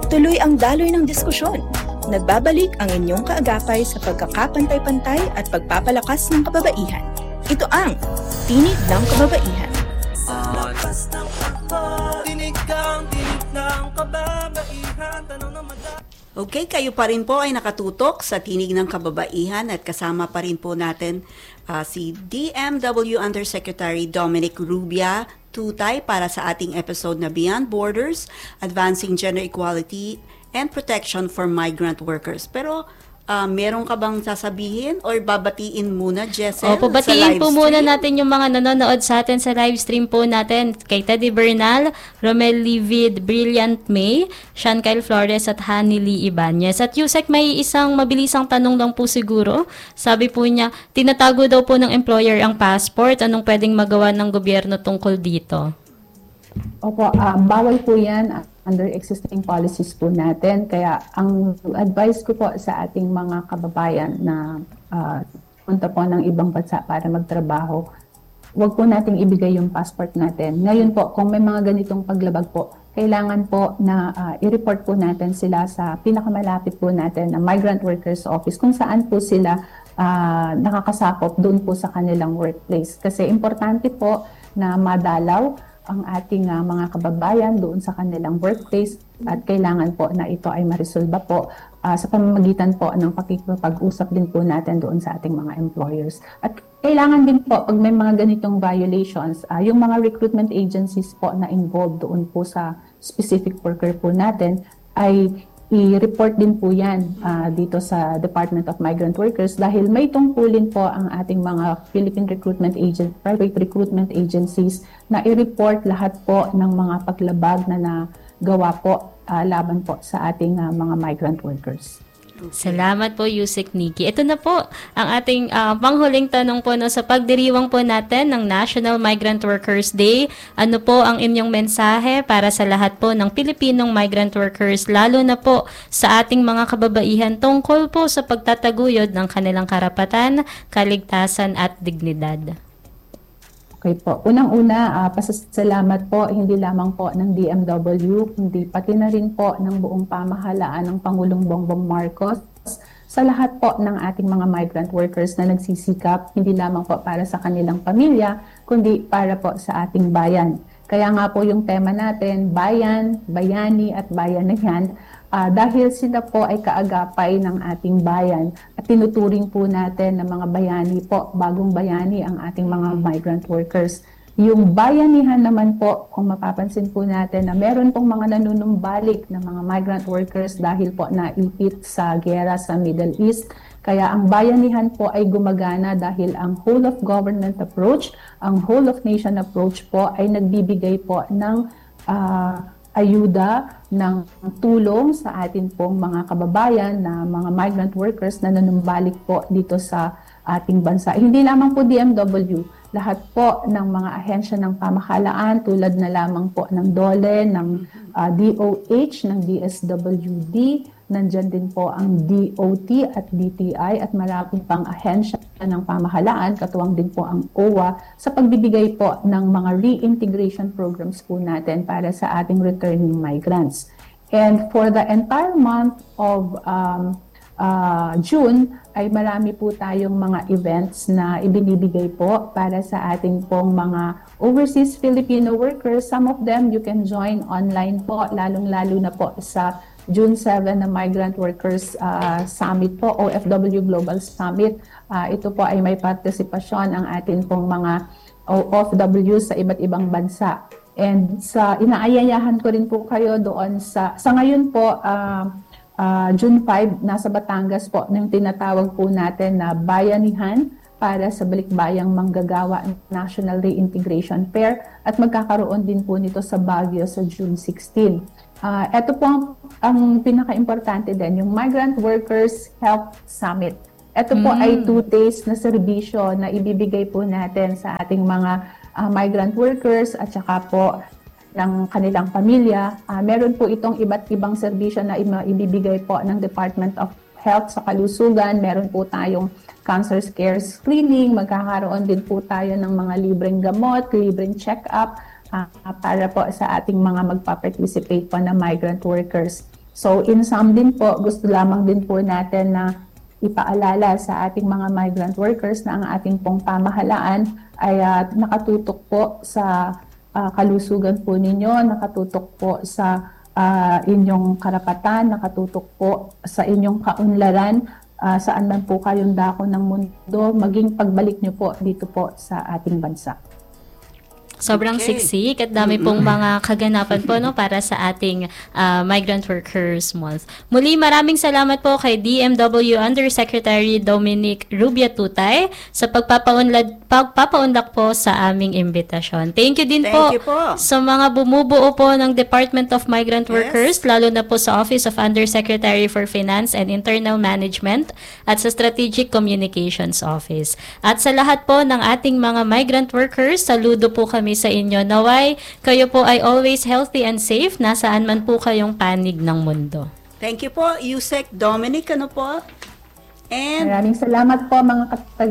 Tuloy ang daloy ng diskusyon. Nagbabalik ang inyong kaagapay sa pagkakapantay-pantay at pagpapalakas ng kababaihan. Ito ang Tinig ng Kababaihan. Okay, kayo pa rin po ay nakatutok sa Tinig ng Kababaihan at kasama pa rin po natin si DMW Undersecretary Dominic Rubia Tutay para sa ating episode na Beyond Borders, Advancing Gender Equality and Protection for Migrant Workers. Pero meron ka bang sasabihin or babatiin muna, Jessel? Opo, batiin po muna natin yung mga nanonood sa atin sa live stream po natin. Kay Teddy Bernal, Romel Livid, Brilliant May, Sean Kyle Flores at Honey Lee Ibanez. At Yusek, may isang mabilisang tanong lang po siguro. Sabi po niya, tinatago daw po ng employer ang passport. Anong pwedeng magawa ng gobyerno tungkol dito? Opo, bawal po yan under existing policies po natin. Kaya ang advice ko po sa ating mga kababayan na punta po ng ibang bansa para magtrabaho, huwag po nating ibigay yung passport natin. Ngayon po, kung may mga ganitong paglabag po, kailangan po na i-report po natin sila sa pinakamalapit po natin na Migrant Workers Office kung saan po sila nakakasakop doon po sa kanilang workplace. Kasi importante po na madalaw ang ating mga kababayan doon sa kanilang workplace at kailangan po na ito ay marisolba po sa pamamagitan po ng pakikipag-usap din po natin doon sa ating mga employers. At kailangan din po pag may mga ganitong violations, yung mga recruitment agencies po na involved doon po sa specific worker po natin ay i-report din po yan dito sa Department of Migrant Workers dahil may tungkulin po ang ating mga Philippine private recruitment agencies na i-report lahat po ng mga paglabag na nagawa po laban po sa ating mga migrant workers. Okay. Salamat po, Yusek Nikki. Ito na po ang ating panghuling tanong po sa pagdiriwang po natin ng National Migrant Workers Day. Ano po ang inyong mensahe para sa lahat po ng Pilipinong migrant workers, lalo na po sa ating mga kababaihan tungkol po sa pagtataguyod ng kanilang karapatan, kaligtasan at dignidad? Okay po. Unang-una, pasasalamat po hindi lamang po ng DMW, kundi pati na rin po ng buong pamahalaan ng Pangulong Bongbong Marcos sa lahat po ng ating mga migrant workers na nagsisikap hindi lamang po para sa kanilang pamilya, kundi para po sa ating bayan. Kaya nga po yung tema natin, bayan, bayani at bayanihan, dahil sila po ay kaagapay ng ating bayan at tinuturing po natin ng mga bayani po, bagong bayani ang ating mga migrant workers. Yung bayanihan naman po, kung mapapansin po natin na meron pong mga nanunumbalik ng mga migrant workers dahil po naipit sa giyera sa Middle East. Kaya ang bayanihan po ay gumagana dahil ang whole of government approach, ang whole of nation approach po ay nagbibigay po ng ayuda, ng tulong sa atin pong mga kababayan na mga migrant workers na nanumbalik po dito sa ating bansa. Hindi lamang po DMW, lahat po ng mga ahensya ng pamahalaan tulad na lamang po ng DOLE, ng DOH, ng DSWD, nandyan din po ang DOT at DTI at marami pang ahensya ng pamahalaan, katuwang din po ang OWA sa pagbibigay po ng mga reintegration programs po natin para sa ating returning migrants. And for the entire month of June ay marami po tayong mga events na ibinibigay po para sa ating pong mga overseas Filipino workers. Some of them you can join online po, lalong-lalo na po sa June 7 na Migrant Workers Summit po, OFW Global Summit. Ito po ay may partisipasyon ang atin pong mga OFW sa iba't ibang bansa. And inaayayahan ko rin po kayo doon sa ngayon po, June 5, nasa Batangas po, ng tinatawag po natin na Bayanihan para sa Balikbayang Manggagawa National Reintegration Fair at magkakaroon din po nito sa Baguio sa June 16. Ito po ang pinaka-importante din, yung Migrant Workers Health Summit. Ito po ay 2 days na serbisyo na ibibigay po natin sa ating mga migrant workers at saka po ng kanilang pamilya. Meron po itong iba't ibang serbisyo na ibibigay po ng Department of Health sa kalusugan. Meron po tayong cancer care screening, magkakaroon din po tayo ng mga libreng gamot, libreng check-up para po sa ating mga magpa-participate po na migrant workers. So in sum din po, gusto lamang din po natin na ipaalala sa ating mga migrant workers na ang ating pong pamahalaan ay nakatutok po sa kalusugan po ninyo, nakatutok po sa inyong karapatan, nakatutok po sa inyong kaunlaran, saan man po kayong dako ng mundo, maging pagbalik nyo po dito po sa ating bansa. Sobrang siksik at dami pong mga kaganapan po para sa ating Migrant Workers Month. Muli, maraming salamat po kay DMW Undersecretary Dominic Rubia Tutay sa pagpapaunlak po sa aming imbitasyon. Thank you din po sa mga bumubuo po ng Department of Migrant Workers, lalo na po sa Office of Undersecretary for Finance and Internal Management at sa Strategic Communications Office. At sa lahat po ng ating mga migrant workers, saludo po kami sa inyo. Naway, kayo po ay always healthy and safe, nasaan man po kayong panig ng mundo. Thank you po, Yusek Dominic, ano po? And maraming salamat po mga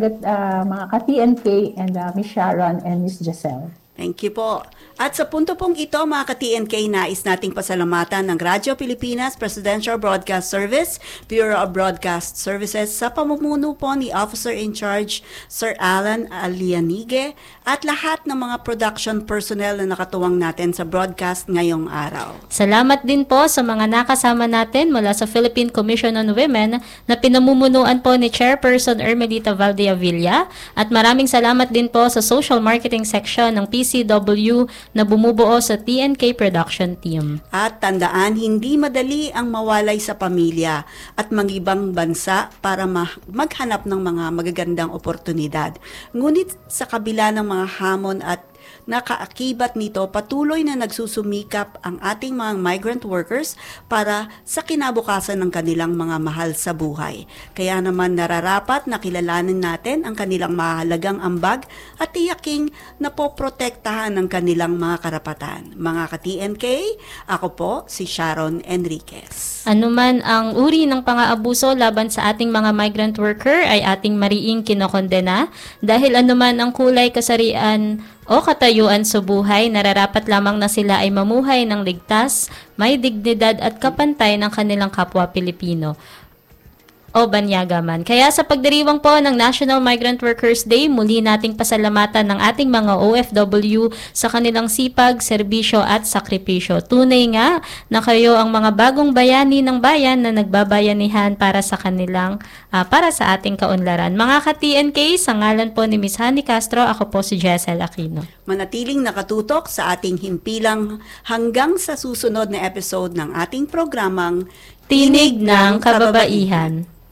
ka-TNK and Miss Sharon and Miss Giselle. Thank you po. At sa punto pong ito, mga ka-TNK, nais nating pasalamatan ng Radyo Pilipinas Presidential Broadcast Service, Bureau of Broadcast Services sa pamumuno po ni Officer in Charge Sir Alan Alianige at lahat ng mga production personnel na nakatuwang natin sa broadcast ngayong araw. Salamat din po sa mga nakasama natin mula sa Philippine Commission on Women na pinamumunuan po ni Chairperson Ermelita Valdeavilla at maraming salamat din po sa Social Marketing Section ng PCW na bumubuo sa TNK Production Team. At tandaan, hindi madali ang mawalay sa pamilya at mag-ibang bansa para maghanap ng mga magagandang oportunidad. Ngunit sa kabila ng mga hamon at nakaakibat nito, patuloy na nagsusumikap ang ating mga migrant workers para sa kinabukasan ng kanilang mga mahal sa buhay. Kaya naman nararapat na kilalanin natin ang kanilang mahalagang ambag at tiyaking napoprotektahan ng kanilang mga karapatan. Mga ka-TNK, ako po si Sharon Enriquez. Anuman ang uri ng pang-aabuso laban sa ating mga migrant worker ay ating mariing kinokondena dahil anuman ang kulay, kasarian o katayuan sa buhay, nararapat lamang na sila ay mamuhay ng ligtas, may dignidad at kapantay ng kanilang kapwa Pilipino o banyaga man. Kaya sa pagdiriwang po ng National Migrant Workers Day, muli nating pasalamatan ng ating mga OFW sa kanilang sipag, serbisyo at sakripisyo. Tunay nga na kayo ang mga bagong bayani ng bayan na nagbabayanihan para sa kanilang, para sa ating kaunlaran. Mga ka-TNK, sa ngalan po ni Ms. Honey Castro, ako po si Jessel Aquino. Manatiling nakatutok sa ating himpilang hanggang sa susunod na episode ng ating programang Tinig ng Kababaihan.